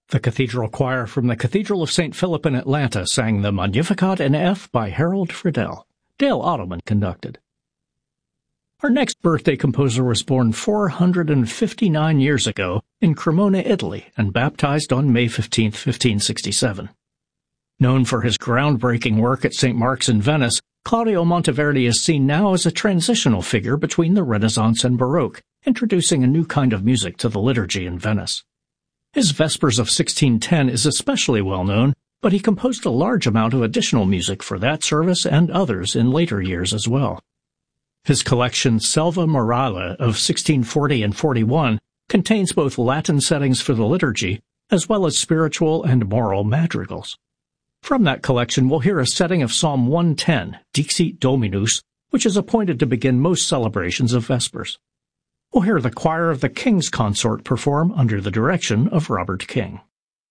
The cathedral choir from the Cathedral of St. Philip in Atlanta sang the Magnificat in F by Harold Friedel. Dale Ottoman conducted. Our next birthday composer was born 459 years ago in Cremona, Italy, and baptized on May 15, 1567. Known for his groundbreaking work at St. Mark's in Venice, Claudio Monteverdi is seen now as a transitional figure between the Renaissance and Baroque, introducing a new kind of music to the liturgy in Venice. His Vespers of 1610 is especially well known, but he composed a large amount of additional music for that service and others in later years as well. His collection Selva Morale of 1640 and 41 contains both Latin settings for the liturgy as well as spiritual and moral madrigals. From that collection, we'll hear a setting of Psalm 110, Dixit Dominus, which is appointed to begin most celebrations of Vespers. We'll hear the choir of the King's Consort perform under the direction of Robert King.